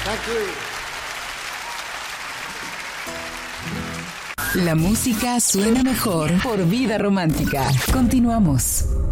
Thank you. La música suena mejor por Vida Romántica. Continuamos.